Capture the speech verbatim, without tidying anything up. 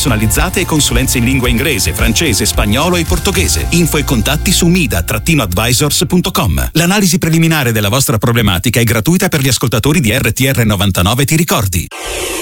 personalizzate e consulenze in lingua inglese, francese, spagnolo e portoghese. Info e contatti su mida advisors punto com. L'analisi preliminare della vostra problematica è gratuita per gli ascoltatori di R T R novantanove, ti ricordi?